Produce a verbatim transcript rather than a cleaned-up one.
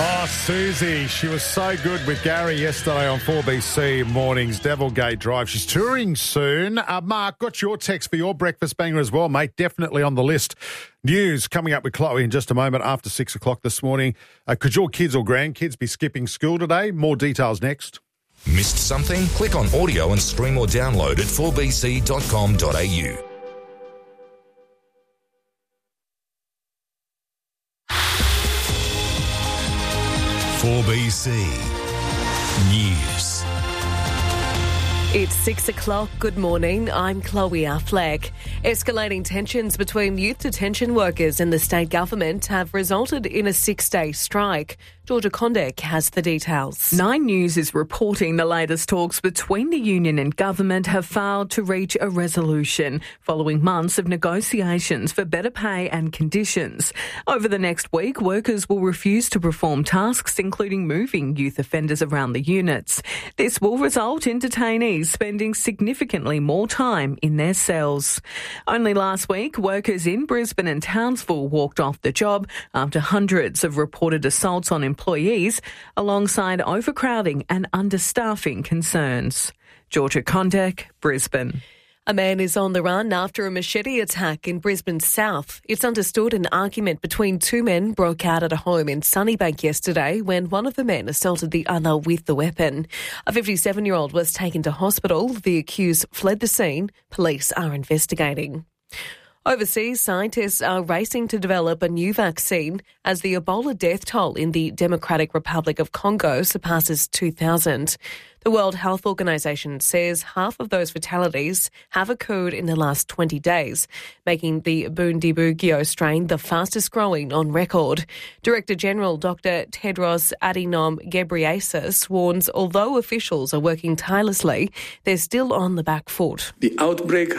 Oh, Susie, she was so good with Gary yesterday on four B C Mornings, Devilgate Drive. She's touring soon. Uh, Mark, got your text for your breakfast banger as well, mate. Definitely on the list. News coming up with Chloe in just a moment after six o'clock this morning. Uh, could your kids or grandkids be skipping school today? More details next. Missed something? Click on audio and stream or download at four b c dot com dot a u. four B C News. It's six o'clock. Good morning. I'm Chloe Affleck. Escalating tensions between youth detention workers and the state government have resulted in a six-day strike. Georgia Condek has the details. Nine News is reporting the latest talks between the union and government have failed to reach a resolution following months of negotiations for better pay and conditions. Over the next week, workers will refuse to perform tasks including moving youth offenders around the units. This will result in detainees spending significantly more time in their cells. Only last week, workers in Brisbane and Townsville walked off the job after hundreds of reported assaults on employees, alongside overcrowding and understaffing concerns. Georgia Condek, Brisbane. A man is on the run after a machete attack in Brisbane South. It's understood an argument between two men broke out at a home in Sunnybank yesterday when one of the men assaulted the other with the weapon. A fifty-seven-year-old was taken to hospital. The accused fled the scene. Police are investigating. Overseas, scientists are racing to develop a new vaccine as the Ebola death toll in the Democratic Republic of Congo surpasses two thousand. The World Health Organization says half of those fatalities have occurred in the last twenty days, making the Bundibugyo strain the fastest growing on record. Director General Doctor Tedros Adhanom Ghebreyesus warns although officials are working tirelessly, they're still on the back foot. The outbreak